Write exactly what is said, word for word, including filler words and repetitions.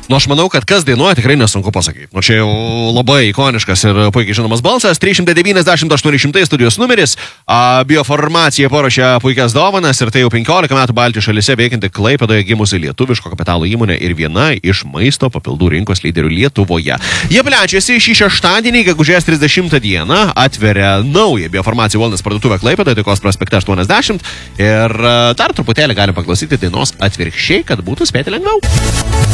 Nu, aš manau, kad kas dainuoja, tikrai nesunku pasakyti. Nu, čia jau labai ikoniškas ir puikiai žinomas balsas. trys šimtai devyniasdešimt aštuoni šimtai studijos numeris. A, Biofarmacija paruošė puikias dovanas ir tai jau penkiolika metų Baltijos šalyse veikianti Klaipėdoje gimusi lietuviško kapitalo įmonė ir viena iš maisto papildų rinkos lyderių Lietuvoje. Jie plečiasi šį šeštadienį, gegužės trisdešimtą dieną, atveria naują Biofarmacija Wellness parduotuvę Klaipėdoje, Taikos prospekte aštuoniasdešimt. Ir dar truputėlį galim paklausyti dainos Atvirkščiai, kad būtų spėti lengviau.